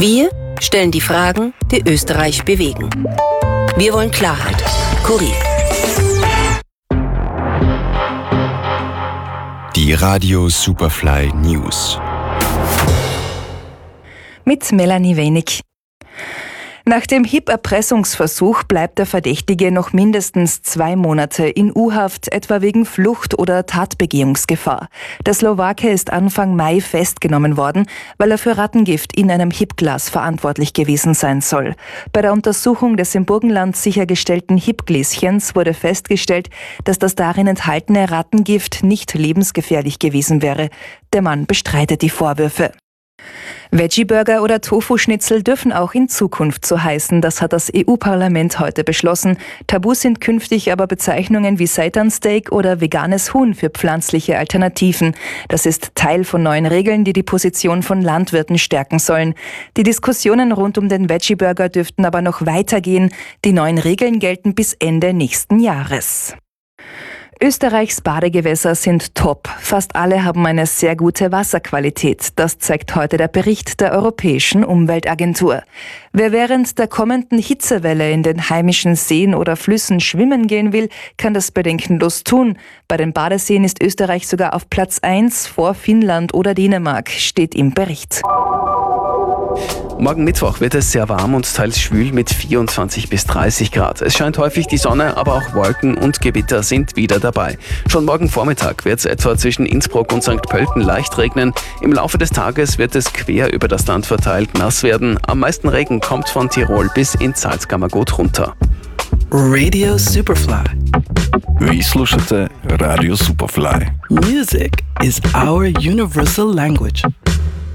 Wir stellen die Fragen, die Österreich bewegen. Wir wollen Klarheit. Kurier. Die Radio Superfly News. Mit Melanie Wenig. Nach dem HIP-Erpressungsversuch bleibt der Verdächtige noch mindestens 2 Monate in U-Haft, etwa wegen Flucht oder Tatbegehungsgefahr. Der Slowake ist Anfang Mai festgenommen worden, weil er für Rattengift in einem HIP-Glas verantwortlich gewesen sein soll. Bei der Untersuchung des im Burgenland sichergestellten HIP-Gläschens wurde festgestellt, dass das darin enthaltene Rattengift nicht lebensgefährlich gewesen wäre. Der Mann bestreitet die Vorwürfe. Veggie-Burger oder Tofu-Schnitzel dürfen auch in Zukunft so heißen, das hat das EU-Parlament heute beschlossen. Tabu sind künftig aber Bezeichnungen wie Seitansteak oder veganes Huhn für pflanzliche Alternativen. Das ist Teil von neuen Regeln, die die Position von Landwirten stärken sollen. Die Diskussionen rund um den Veggie-Burger dürften aber noch weitergehen. Die neuen Regeln gelten bis Ende nächsten Jahres. Österreichs Badegewässer sind top. Fast alle haben eine sehr gute Wasserqualität. Das zeigt heute der Bericht der Europäischen Umweltagentur. Wer während der kommenden Hitzewelle in den heimischen Seen oder Flüssen schwimmen gehen will, kann das bedenkenlos tun. Bei den Badeseen ist Österreich sogar auf Platz 1 vor Finnland oder Dänemark, steht im Bericht. Morgen Mittwoch wird es sehr warm und teils schwül mit 24 bis 30 Grad. Es scheint häufig die Sonne, aber auch Wolken und Gewitter sind wieder dabei. Schon morgen Vormittag wird es etwa zwischen Innsbruck und St. Pölten leicht regnen. Im Laufe des Tages wird es quer über das Land verteilt nass werden. Am meisten Regen kommt von Tirol bis in Salzkammergut runter. Radio Superfly. Vi slušate Radio Superfly. Music is our universal language.